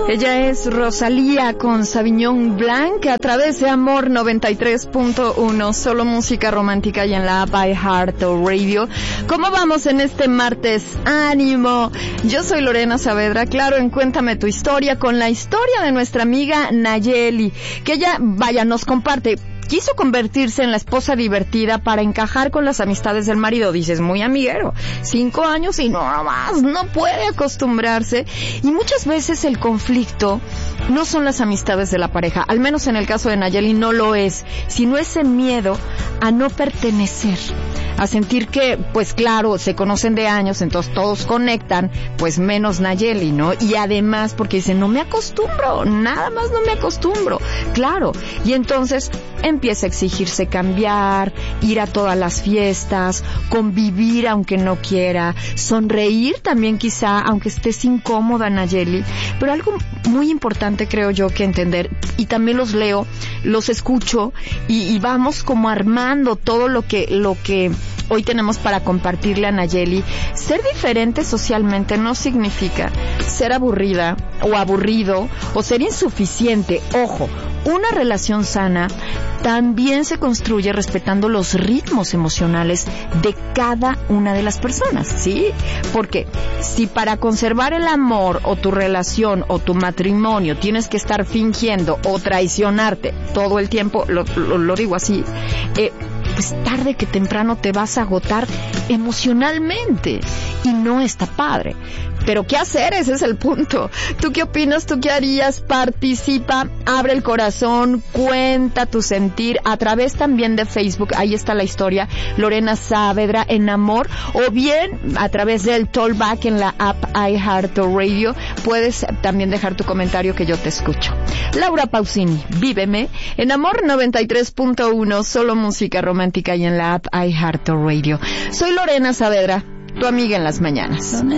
Ella es Rosalía con Sauvignon Blanc a través de Amor 93.1, solo música romántica y en la app iHeartRadio. ¿Cómo vamos en este martes? ¡Ánimo! Yo soy Lorena Saavedra, claro, en Cuéntame tu Historia, con la historia de nuestra amiga Nayeli, que ella, nos comparte. Quiso convertirse en la esposa divertida para encajar con las amistades del marido. Dices, muy amiguero, 5 años y no más, no puede acostumbrarse. Y muchas veces el conflicto no son las amistades de la pareja, al menos en el caso de Nayeli no lo es, sino ese miedo a no pertenecer, a sentir que, pues claro, se conocen de años, entonces todos conectan, pues menos Nayeli, ¿no? Y además porque dice, no me acostumbro, nada más no me acostumbro, claro. Y entonces empieza a exigirse cambiar, ir a todas las fiestas, convivir aunque no quiera, sonreír también quizá, aunque estés incómoda Nayeli. Pero algo muy importante creo yo que entender, y también los leo, los escucho, y vamos como armando todo lo que hoy tenemos para compartirle a Nayeli. Ser diferente socialmente no significa ser aburrida o aburrido o ser insuficiente. Ojo, una relación sana también se construye respetando los ritmos emocionales de cada una de las personas, ¿sí? Porque si para conservar el amor o tu relación o tu matrimonio tienes que estar fingiendo o traicionarte todo el tiempo, lo digo así, pues tarde que temprano te vas a agotar emocionalmente y no está padre. Pero ¿qué hacer? Ese es el punto. ¿Tú qué opinas? ¿Tú qué harías? Participa, abre el corazón, cuenta tu sentir a través también de Facebook. Ahí está la historia, Lorena Saavedra en Amor, o bien a través del Talkback en la app iHeartRadio. Puedes también dejar tu comentario que yo te escucho. Laura Pausini, Víveme en Amor 93.1, solo música romántica y en la app iHeartRadio. Soy Lorena Saavedra, tu amiga en las mañanas.